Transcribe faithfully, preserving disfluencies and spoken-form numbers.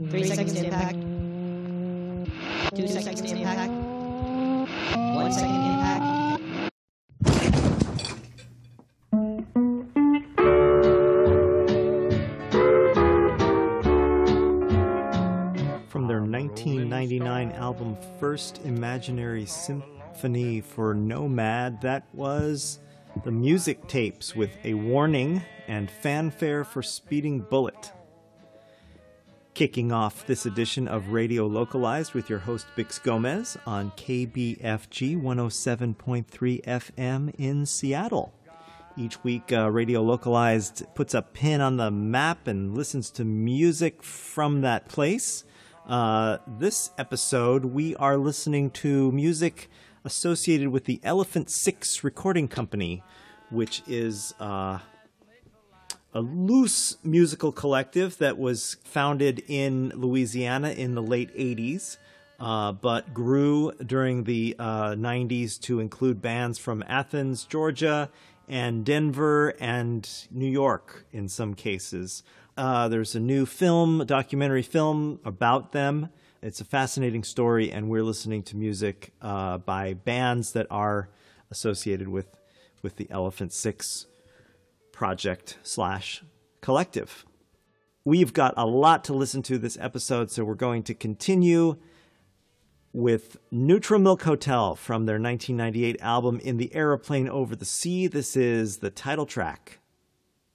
Three seconds to impact. Two seconds to impact. One second impact. From their nineteen ninety-nine album First Imaginary Symphony for Nomad, that was the Music Tapes with A Warning and Fanfare for Speeding Bullet. Kicking off this edition of Radio Localized with your host Bix Gomez on K B F G one oh seven point three F M in Seattle. Each week, uh, Radio Localized puts a pin on the map and listens to music from that place. Uh, this episode, we are listening to music associated with the Elephant Six Recording Company, which is uh, a loose musical collective that was founded in Louisiana in the late eighties, uh, but grew during the uh, nineties to include bands from Athens, Georgia, and Denver, and New York in some cases. Uh, there's a new film, a documentary film about them. It's a fascinating story, and we're listening to music uh, by bands that are associated with, with the Elephant Six project slash collective. We've got a lot to listen to this episode, so we're going to continue with Neutral Milk Hotel from their nineteen ninety-eight album In the Aeroplane Over the Sea. This is the title track.